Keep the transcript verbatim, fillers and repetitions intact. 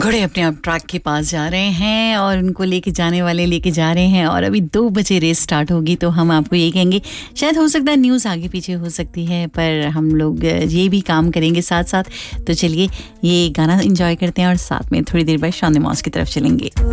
घोड़े अपने आप ट्रैक के पास जा रहे हैं और उनको लेके जाने वाले लेके जा रहे हैं और अभी दो बजे रेस स्टार्ट होगी तो हम आपको ये कहेंगे शायद हो सकता है न्यूज़ आगे पीछे हो सकती है पर हम लोग ये भी काम करेंगे साथ साथ। तो चलिए ये गाना एंजॉय करते हैं और साथ में थोड़ी देर बाद शॉन द मॉस की तरफ चलेंगे।